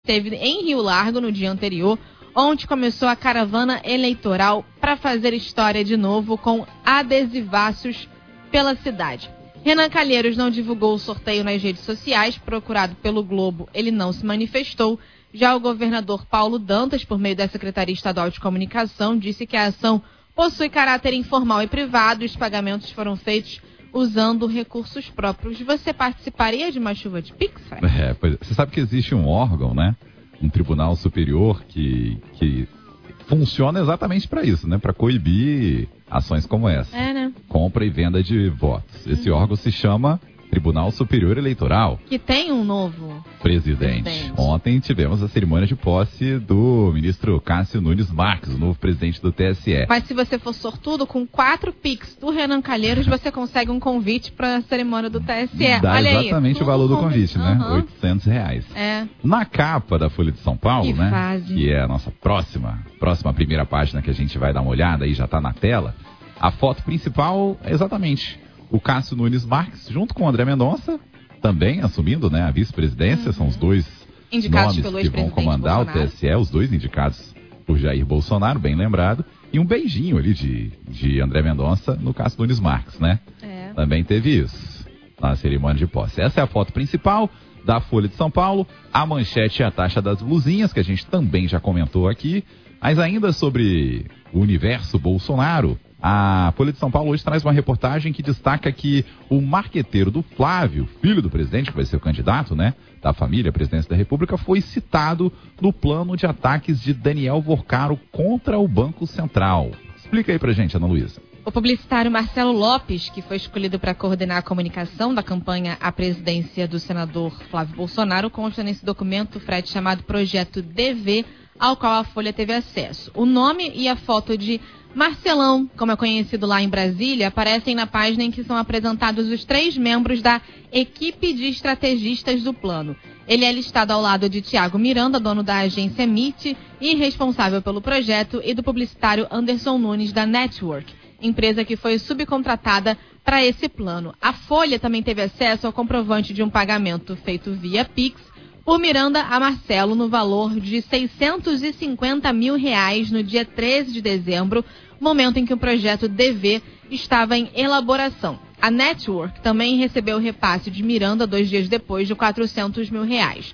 esteve em Rio Largo no dia anterior, onde começou a caravana eleitoral para fazer história de novo com adesivaços pela cidade. Renan Calheiros não divulgou o sorteio nas redes sociais, procurado pelo Globo, ele não se manifestou. Já o governador Paulo Dantas, por meio da Secretaria Estadual de Comunicação, disse que a ação possui caráter informal e privado e os pagamentos foram feitos usando recursos próprios. Você participaria de uma chuva de Pix? Você sabe que existe um órgão, né? Um tribunal superior que funciona exatamente para isso, né? Para coibir ações como essa. Né? Compra e venda de votos. Esse órgão se chama Tribunal Superior Eleitoral. Que tem um novo presidente. Ontem tivemos a cerimônia de posse do ministro Cássio Nunes Marques, o novo presidente do TSE. Mas se você for sortudo, com 4 Pix do Renan Calheiros, você consegue um convite para a cerimônia do TSE. Dá Olha exatamente aí, o valor do convite, né? R$800. Na capa da Folha de São Paulo, que fase. Que é a nossa próxima primeira página que a gente vai dar uma olhada, aí já está na tela, a foto principal é exatamente o Cássio Nunes Marques, junto com o André Mendonça, também assumindo, né, a vice-presidência. São os dois indicados nomes que vão comandar o TSE, os dois indicados por Jair Bolsonaro, bem lembrado. E um beijinho ali de André Mendonça no Cássio Nunes Marques, né? Também teve isso na cerimônia de posse. Essa é a foto principal da Folha de São Paulo. A manchete é a taxa das blusinhas, que a gente também já comentou aqui. Mas ainda sobre o universo Bolsonaro, a Folha de São Paulo hoje traz uma reportagem que destaca que o marqueteiro do Flávio, filho do presidente, que vai ser o candidato, né, da família, presidência da República, foi citado no plano de ataques de Daniel Vorcaro contra o Banco Central. Explica aí pra gente, Ana Luísa. O publicitário Marcelo Lopes, que foi escolhido para coordenar a comunicação da campanha à presidência do senador Flávio Bolsonaro, consta nesse documento, Fred, chamado Projeto DV, ao qual a Folha teve acesso. O nome e a foto de Marcelão, como é conhecido lá em Brasília, aparecem na página em que são apresentados os 3 membros da equipe de estrategistas do plano. Ele é listado ao lado de Tiago Miranda, dono da agência MIT e responsável pelo projeto, e do publicitário Anderson Nunes, da Network, empresa que foi subcontratada para esse plano. A Folha também teve acesso ao comprovante de um pagamento feito via Pix por Miranda a Marcelo no valor de R$650 mil no dia 13 de dezembro, momento em que o projeto DV estava em elaboração. A Network também recebeu o repasse de Miranda 2 dias depois de R$400 mil.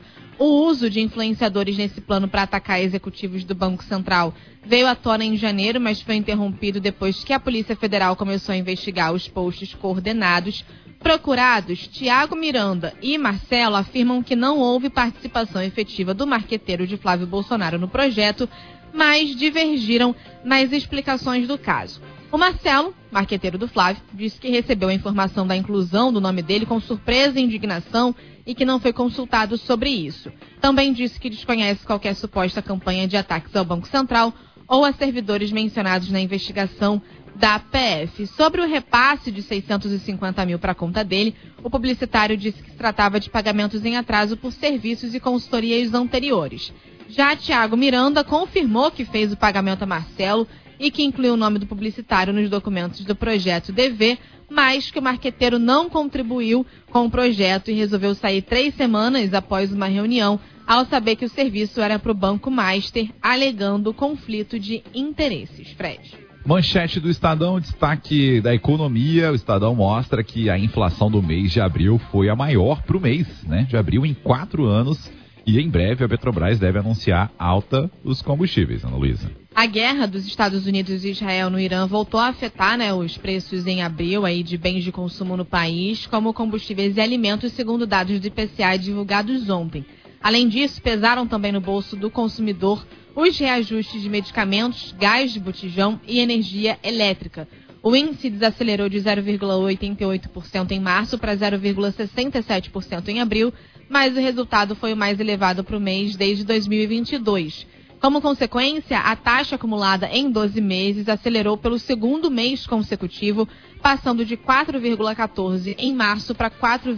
O uso de influenciadores nesse plano para atacar executivos do Banco Central veio à tona em janeiro, mas foi interrompido depois que a Polícia Federal começou a investigar os posts coordenados. Procurados, Tiago Miranda e Marcelo afirmam que não houve participação efetiva do marqueteiro de Flávio Bolsonaro no projeto, mas divergiram nas explicações do caso. O Marcelo, marqueteiro do Flávio, disse que recebeu a informação da inclusão do nome dele com surpresa e indignação e que não foi consultado sobre isso. Também disse que desconhece qualquer suposta campanha de ataques ao Banco Central ou a servidores mencionados na investigação da PF. Sobre o repasse de R$650 mil para a conta dele, o publicitário disse que se tratava de pagamentos em atraso por serviços e consultorias anteriores. Já Tiago Miranda confirmou que fez o pagamento a Marcelo e que incluiu o nome do publicitário nos documentos do projeto DV, mas que o marqueteiro não contribuiu com o projeto e resolveu sair 3 semanas após uma reunião, ao saber que o serviço era para o Banco Master, alegando conflito de interesses. Fred. Manchete do Estadão, destaque da economia. O Estadão mostra que a inflação do mês de abril foi a maior para o mês, né, de abril em 4 anos. E em breve a Petrobras deve anunciar alta dos combustíveis, Ana Luísa. A guerra dos Estados Unidos e Israel no Irã voltou a afetar, os preços em abril de bens de consumo no país, como combustíveis e alimentos, segundo dados do IPCA divulgados ontem. Além disso, pesaram também no bolso do consumidor os reajustes de medicamentos, gás de botijão e energia elétrica. O índice desacelerou de 0,88% em março para 0,67% em abril, mas o resultado foi o mais elevado para o mês desde 2022. Como consequência, a taxa acumulada em 12 meses acelerou pelo segundo mês consecutivo, passando de 4,14% em março para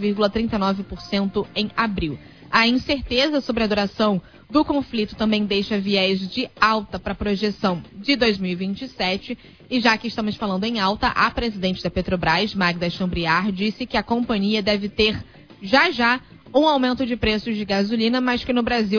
4,39% em abril. A incerteza sobre a duração do conflito também deixa viés de alta para a projeção de 2027. E já que estamos falando em alta, a presidente da Petrobras, Magda Chambriard, disse que a companhia deve ter já um aumento de preços de gasolina, mas que no Brasil